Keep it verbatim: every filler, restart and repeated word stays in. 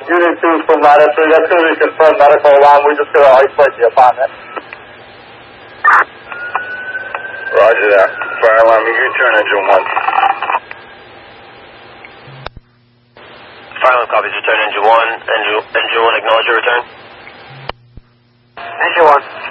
Unit two from Madison, as soon as we confirm medical alarm, we're just going to isolate the apartment. Roger that. Fire alarm, you return engine one. Fire alarm copies, return engine one. Engine, engine one, acknowledge your return. Engine one.